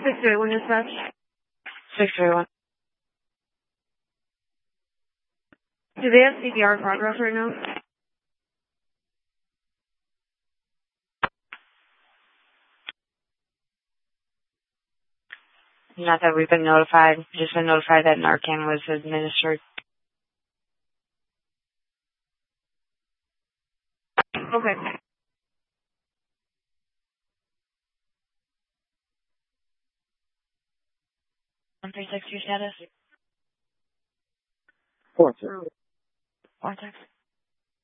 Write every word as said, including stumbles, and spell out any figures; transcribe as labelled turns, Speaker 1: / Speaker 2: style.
Speaker 1: six two eight one dispatch.
Speaker 2: six two eight one.
Speaker 1: Do they have C P R in progress right now?
Speaker 2: Not that we've been notified. Just been notified that Narcan was administered.
Speaker 1: Okay.
Speaker 2: one three six, your status?
Speaker 3: Four six.
Speaker 2: Four six.